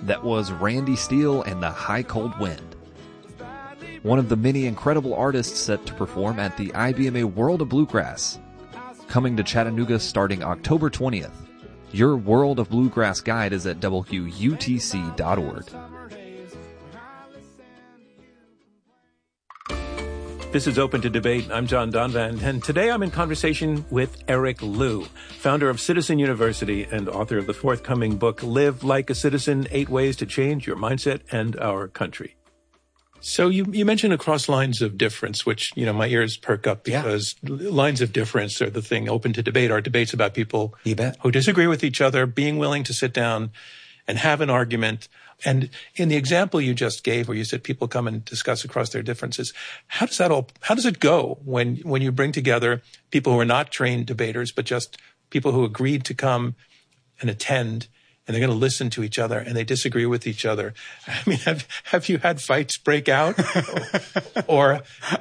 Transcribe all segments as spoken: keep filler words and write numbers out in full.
That was Randy Steele and the High Cold Wind. One of the many incredible artists set to perform at the I B M A World of Bluegrass. Coming to Chattanooga starting October twentieth. Your World of Bluegrass guide is at W U T C dot org. This is Open to Debate. I'm John Donvan, and today I'm in conversation with Eric Liu, founder of Citizen University and author of the forthcoming book, Live Like a Citizen, Eight Ways to Change Your Mindset and Our Country. So you, you mentioned across lines of difference, which, you know, my ears perk up because yeah. lines of difference are the thing open to debate. Are debates about people you bet. who disagree with each other, being willing to sit down and have an argument. And in the example you just gave, where you said people come and discuss across their differences, how does that all, how does it go when, when you bring together people who are not trained debaters, but just people who agreed to come and attend, and they're going to listen to each other and they disagree with each other? I mean, have, have you had fights break out? Or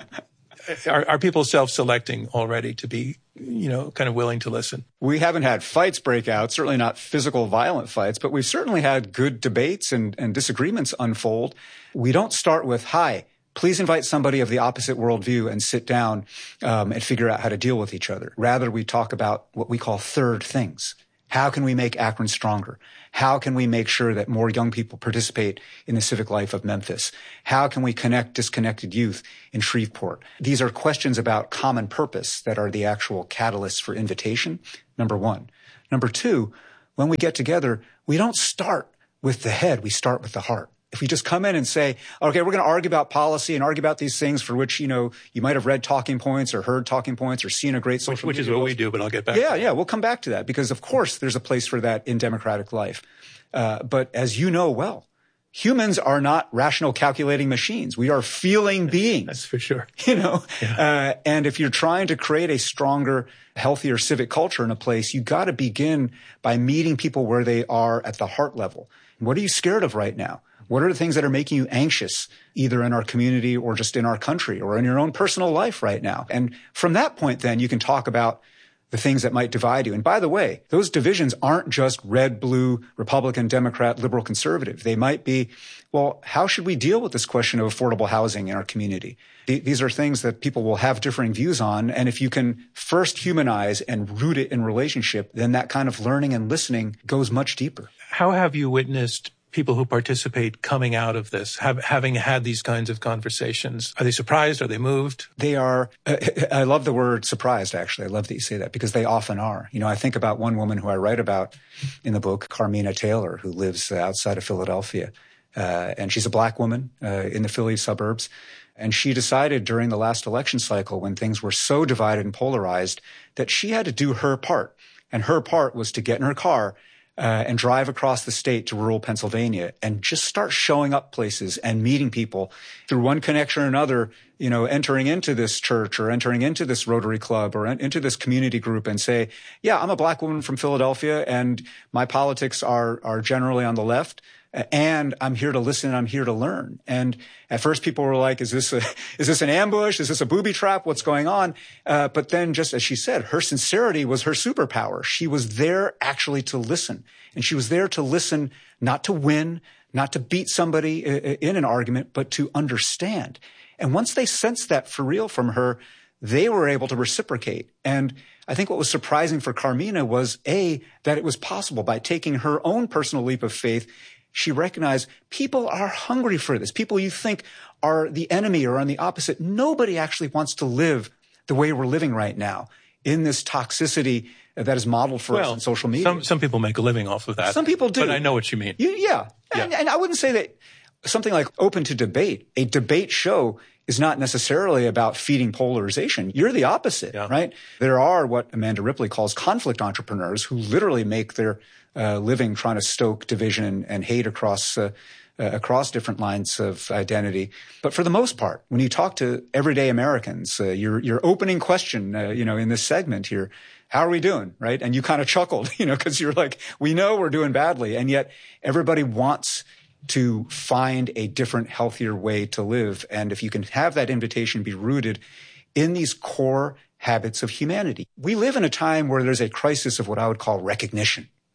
are, are people self-selecting already to be, you know, kind of willing to listen? We haven't had fights break out, certainly not physical violent fights, but we've certainly had good debates and, and disagreements unfold. We don't start with, hi, please invite somebody of the opposite worldview and sit down um, and figure out how to deal with each other. Rather, we talk about what we call third things. How can we make Akron stronger? How can we make sure that more young people participate in the civic life of Memphis? How can we connect disconnected youth in Shreveport? These are questions about common purpose that are the actual catalysts for invitation, number one. Number two, when we get together, we don't start with the head, we start with the heart. If we just come in and say, okay, we're going to argue about policy and argue about these things for which, you know, you might have read talking points or heard talking points or seen a great social Which, which media is what post. we do, but I'll get back Yeah, to that. yeah, we'll come back to that because, of course, there's a place for that in democratic life. Uh, but as you know well, humans are not rational calculating machines. We are feeling beings. That's for sure. You know, yeah. uh, and if you're trying to create a stronger, healthier civic culture in a place, you got to begin by meeting people where they are at the heart level. What are you scared of right now? What are the things that are making you anxious, either in our community or just in our country or in your own personal life right now? And from that point, then you can talk about the things that might divide you. And by the way, those divisions aren't just red, blue, Republican, Democrat, liberal, conservative. They might be, well, how should we deal with this question of affordable housing in our community? These are things that people will have differing views on. And if you can first humanize and root it in relationship, then that kind of learning and listening goes much deeper. How have you witnessed people who participate coming out of this, have, having had these kinds of conversations? Are they surprised? Are they moved? They are. Uh, I love the word surprised, actually. I love that you say that because they often are. You know, I think about one woman who I write about in the book, Carmina Taylor, who lives outside of Philadelphia. Uh, and she's a black woman uh, in the Philly suburbs. And she decided during the last election cycle, when things were so divided and polarized, that she had to do her part. And her part was to get in her car Uh, and drive across the state to rural Pennsylvania and just start showing up places and meeting people through one connection or another, you know, entering into this church or entering into this Rotary Club or en- into this community group and say, yeah, I'm a black woman from Philadelphia and my politics are, are generally on the left. And I'm here to listen and I'm here to learn. And at first people were like, is this a, is this an ambush? Is this a booby trap? What's going on? Uh, but then just as she said, her sincerity was her superpower. She was there actually to listen. And she was there to listen, not to win, not to beat somebody in an argument, but to understand. And once they sensed that for real from her, they were able to reciprocate. And I think what was surprising for Carmina was, A, that it was possible by taking her own personal leap of faith. She recognized people are hungry for this. People you think are the enemy or on the opposite. Nobody actually wants to live the way we're living right now in this toxicity that is modeled for well, us on social media. Some, some people make a living off of that. Some people do. But I know what you mean. You, yeah. yeah. And, and I wouldn't say that something like Open to Debate, a debate show, is not necessarily about feeding polarization. You're the opposite, yeah. right? There are what Amanda Ripley calls conflict entrepreneurs who literally make their uh, living trying to stoke division and hate across uh, uh, across different lines of identity. But for the most part, when you talk to everyday Americans, uh, your your opening question, uh, you know, in this segment here, how are we doing, right? And you kind of chuckled, you know, because you're like, we know we're doing badly, and yet everybody wants to find a different, healthier way to live. And if you can have that invitation be rooted in these core habits of humanity. We live in a time where there's a crisis of what I would call recognition.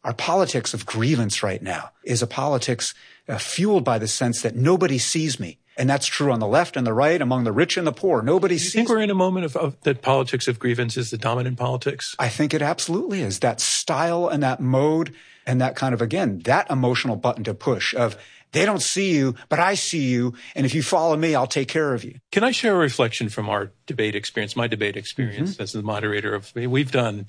Our politics of grievance right now is a politics uh, fueled by the sense that nobody sees me. And that's true on the left and the right, among the rich and the poor. Nobody sees. Do you think we're in a moment of, of that politics of grievance is the dominant politics? I think it absolutely is. That style and that mode and that kind of, again, that emotional button to push of they don't see you, but I see you. And if you follow me, I'll take care of you. Can I share a reflection from our debate experience, my debate experience mm-hmm. as the moderator of, we've done,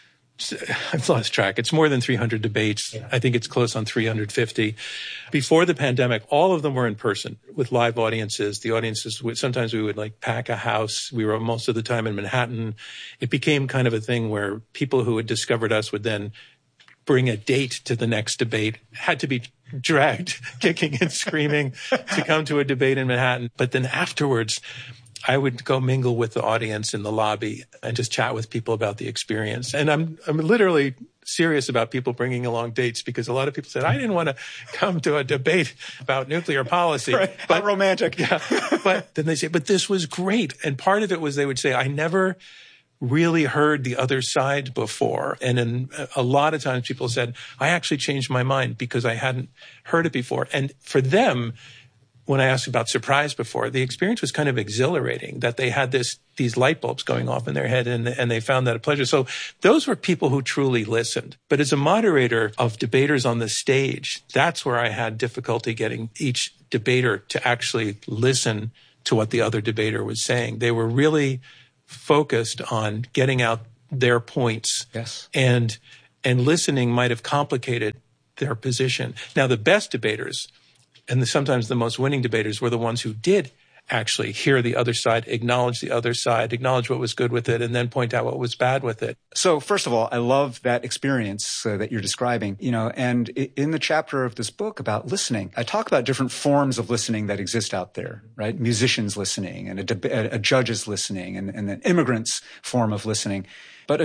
I've lost track. It's more than three hundred debates. Yeah. I think it's close on three hundred fifty. Before the pandemic, all of them were in person with live audiences. The audiences would, sometimes we would like pack a house. We were most of the time in Manhattan. It became kind of a thing where people who had discovered us would then bring a date to the next debate, had to be dragged, kicking and screaming to come to a debate in Manhattan. But then afterwards, I would go mingle with the audience in the lobby and just chat with people about the experience. And I'm I'm literally serious about people bringing along dates because a lot of people said, I didn't want to come to a debate about nuclear policy. Right. But, How romantic. Yeah. But then they say, but this was great. And part of it was they would say, I never really heard the other side before. And then a lot of times people said, I actually changed my mind because I hadn't heard it before. And for them, when I asked about surprise before, the experience was kind of exhilarating that they had this, these light bulbs going off in their head and, and they found that a pleasure. So those were people who truly listened. But as a moderator of debaters on the stage, that's where I had difficulty getting each debater to actually listen to what the other debater was saying. They were really focused on getting out their points. Yes. And, and listening might have complicated their position. Now, the best debaters and the, sometimes the most winning debaters were the ones who did actually hear the other side, acknowledge the other side, acknowledge what was good with it, and then point out what was bad with it. So first of all, I love that experience uh, that you're describing, you know, and in the chapter of this book about listening, I talk about different forms of listening that exist out there, right? Musicians listening and a, deb- a judge's listening and, and an immigrant's form of listening.